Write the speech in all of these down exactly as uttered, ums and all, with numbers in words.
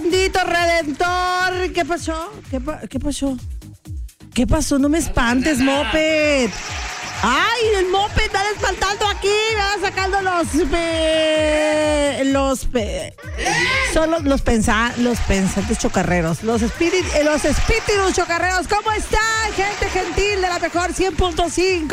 bendito Redentor. ¿Qué pasó? ¿Qué, pa- ¿Qué pasó? ¿Qué pasó? No me espantes, Moped. Ay, el Moped está espantando aquí, va sacando los pe... los pe... son los, los, pensa... los pensantes chocarreros, los espíritus, los espíritus chocarreros. ¿Cómo están, gente gentil de la mejor cien punto cinco?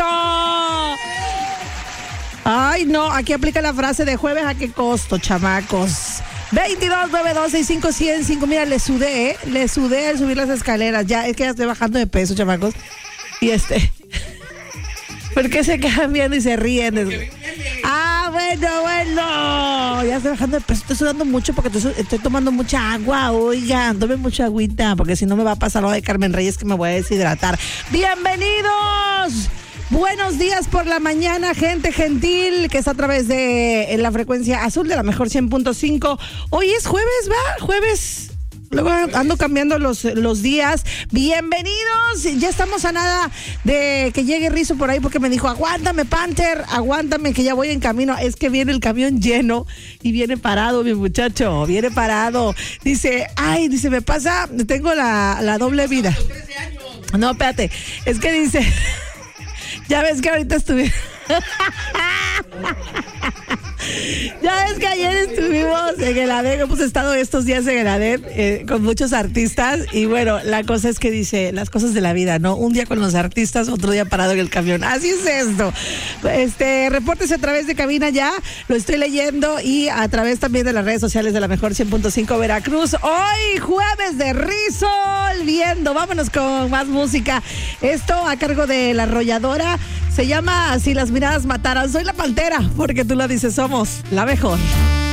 Ay, no, aquí aplica la frase de jueves a qué costo, chamacos. veintidós, noventa y dos, sesenta y cinco, ciento cinco. Mira, le sudé, ¿eh? Le sudé al subir las escaleras. Ya, es que ya estoy bajando de peso, chamacos. Y este... ¿Por qué se quedan viendo y se ríen? Ah, bueno, bueno. Ya estoy bajando de peso. Estoy sudando mucho porque estoy, estoy tomando mucha agua. Oigan, tome mucha agüita porque si no me va a pasar lo de Carmen Reyes que me voy a deshidratar. ¡Bienvenidos! Buenos días por la mañana, gente gentil que está a través de la frecuencia azul de la mejor cien punto cinco. Hoy es jueves, ¿va? Jueves. Luego ando cambiando los, los días. Bienvenidos. Ya estamos a nada de que llegue Rizo por ahí porque me dijo, aguántame, Panther, aguántame que ya voy en camino. Es que viene el camión lleno y viene parado, mi muchacho. Viene parado. Dice, ay, dice, me pasa, tengo la, la doble vida. No, espérate. Es que dice, ya ves que ahorita estuve... Ya ves que ayer estuvimos en el A D E, hemos estado estos días en el A D E eh, con muchos artistas y bueno, la cosa es que dice, las cosas de la vida, ¿no? Un día con los artistas, otro día parado en el camión. Así es esto. Este, repórtese a través de cabina ya, lo estoy leyendo y a través también de las redes sociales de la mejor cien punto cinco Veracruz. Hoy, jueves de Risol, viendo, vámonos con más música. Esto a cargo de La Arrolladora. Se llama Si las miradas mataran. Soy la Pantera, porque tú lo dices, somos la mejor.